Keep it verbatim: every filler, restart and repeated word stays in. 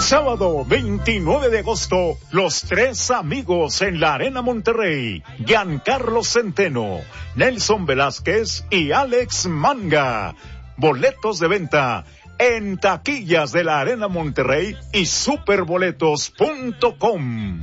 Sábado veintinueve de agosto, los tres amigos en la Arena Monterrey, Giancarlo Centeno, Nelson Velázquez y Alex Manga. Boletos de venta en taquillas de la Arena Monterrey y superboletos punto com.